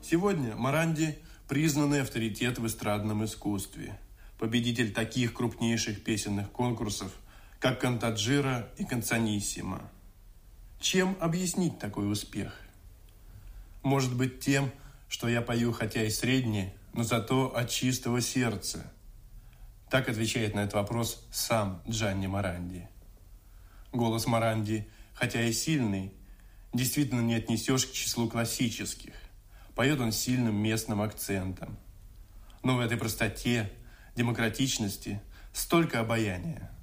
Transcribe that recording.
Сегодня Моранди – признанный авторитет в эстрадном искусстве, победитель таких крупнейших песенных конкурсов, как «Кантаджира» и «Канцониссимо». Чем объяснить такой успех? Может быть, тем, что я пою хотя и средне, но зато от чистого сердца. Так отвечает на этот вопрос сам Джанни Моранди. Голос Моранди, хотя и сильный, действительно не отнесешь к числу классических. Поет он с сильным местным акцентом. Но в этой простоте, демократичности столько обаяния.